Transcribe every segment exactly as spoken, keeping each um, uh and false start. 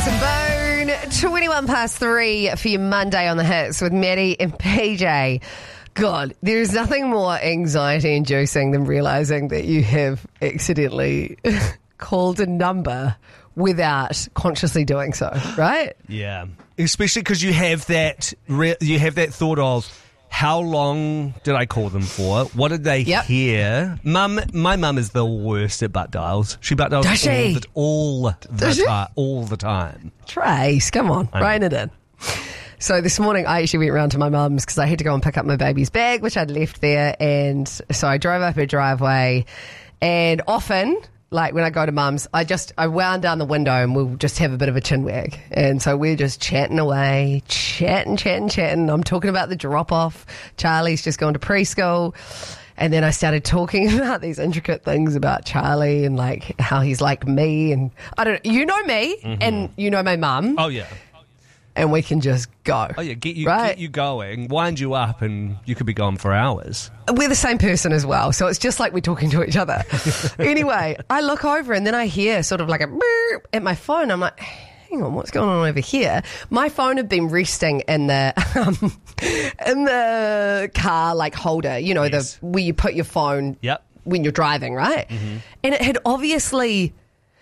Bone, twenty-one past three for your Monday on the hits with Maddie and P J. God, there's nothing more anxiety-inducing than realising that you have accidentally called a number without consciously doing so, right? Yeah, especially because you have that re- you have that thought of, how long did I call them for? What did they Yep. hear? Mum, my mum is the worst at butt dials. She butt dials Does she? all the, all the Does she? time. All the time. Trace, come on, I know. rein it in. So this morning I actually went round to my mum's because I had to go and pick up my baby's bag, which I'd left there. And so I drove up her driveway, and often, like when I go to mum's, I just, I wound down the window and we'll just have a bit of a chin wag. And so we're just chatting away, chatting, chatting, chatting. I'm talking about the drop off. Charlie's just gone to preschool. And then I started talking about these intricate things about Charlie and like how he's like me. And I don't know, you know me and you know my mum. Oh, yeah. And we can just go. Oh, yeah. Get you, Right. get you going, wind you up, and you could be gone for hours. We're the same person as well, so it's just like we're talking to each other. Anyway, I look over and then I hear sort of like a burp at my phone. I'm like, hang on, what's going on over here? My phone had been resting in the um, in the car like holder, you know, Yes. the where you put your phone Yep. when you're driving, right? And it had obviously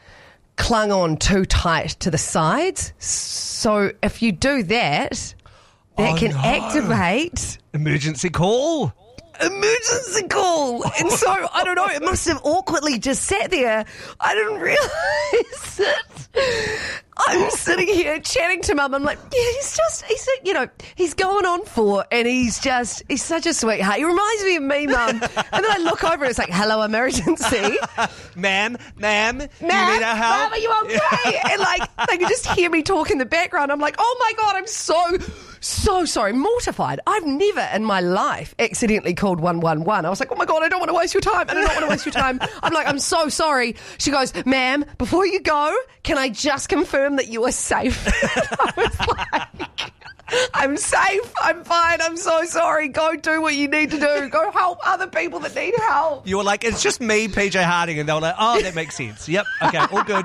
clung on too tight to the sides. So if you do that, that Oh, can no. activate Emergency call. emergency call. And so, I don't know, it must have awkwardly just sat there. I didn't realise it. I'm sitting here chatting to mum. I'm like, yeah, he's just, he's, you know, he's going on for, and he's just, he's such a sweetheart. He reminds me of me, mum. And then I look over and it's like, hello, emergency. Ma'am, ma'am, you Ma'am, need our help? Mum, are you okay? And like, they could just hear me talk in the background. I'm like, oh my God, I'm so, so sorry, mortified. I've never in my life accidentally called one one one. I was like, oh my God, I don't want to waste your time. And I don't want to waste your time. I'm like, I'm so sorry. She goes, ma'am, before you go, can I just confirm that you are safe? I was like, I'm safe. I'm fine. I'm so sorry. Go do what you need to do. Go help other people that need help. You were like, it's just me, P J Harding, and they were like, oh, that makes sense. Yep, okay, all good.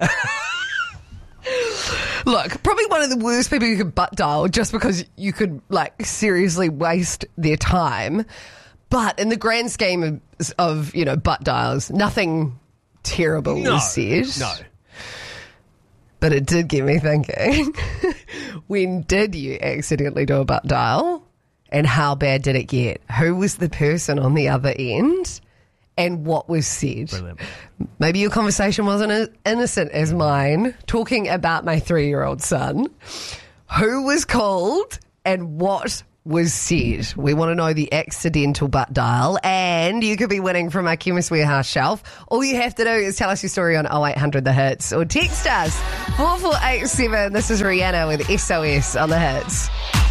Look, probably one of the worst people you could butt dial just because you could, like, seriously waste their time. But in the grand scheme of, of you know, butt dials, nothing terrible No, was said. no. But it did get me thinking. When did you accidentally do a butt dial? And how bad did it get? Who was the person on the other end? And what was said? Brilliant. Maybe your conversation wasn't as innocent as mine, talking about my three-year-old son. Who was called and what was said? We want to know the accidental butt dial, and you could be winning from our Chemist Warehouse shelf. All you have to do is tell us your story on oh eight hundred the hits or text us four four eight seven. This is Rihanna with S O S on the hits.